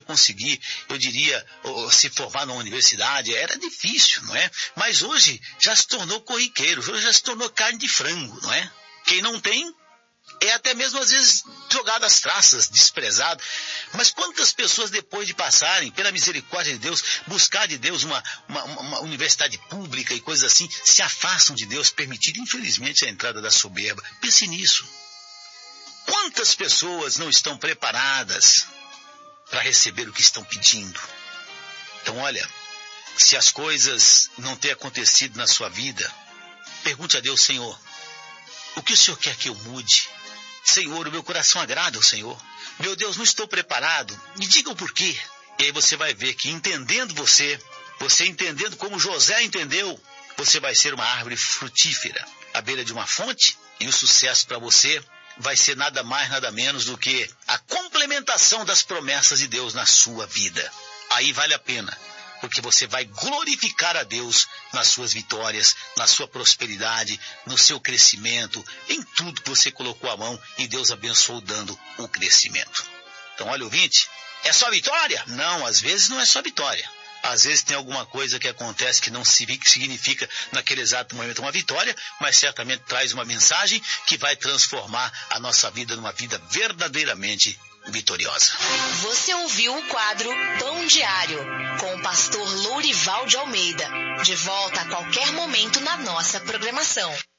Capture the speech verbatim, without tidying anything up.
conseguir, eu diria, se formar numa universidade. Era difícil, não é? Mas hoje já se tornou corriqueiro, hoje já se tornou carne de frango, não é? Quem não tem é até mesmo às vezes jogado às traças, desprezado. Mas quantas pessoas depois de passarem, pela misericórdia de Deus, buscar de Deus uma, uma, uma universidade pública e coisas assim, se afastam de Deus, permitindo infelizmente a entrada da soberba. Pense nisso. Quantas pessoas não estão preparadas para receber o que estão pedindo? Então olha, se as coisas não têm acontecido na sua vida, pergunte a Deus: Senhor, o que o Senhor quer que eu mude? Senhor, o meu coração agrada ao Senhor. Meu Deus, não estou preparado. Me diga o porquê. E aí você vai ver que entendendo você, você entendendo como José entendeu, você vai ser uma árvore frutífera à beira de uma fonte, e o sucesso para você vai ser nada mais, nada menos do que a complementação das promessas de Deus na sua vida. Aí vale a pena, porque você vai glorificar a Deus nas suas vitórias, na sua prosperidade, no seu crescimento, em tudo que você colocou a mão e Deus abençoou dando o crescimento. Então, olha, ouvinte, é só vitória? Não, às vezes não é só vitória. Às vezes tem alguma coisa que acontece que não significa naquele exato momento uma vitória, mas certamente traz uma mensagem que vai transformar a nossa vida numa vida verdadeiramente vitoriosa. Você ouviu o quadro Pão Diário, com o pastor Lourival de Almeida. De volta a qualquer momento na nossa programação.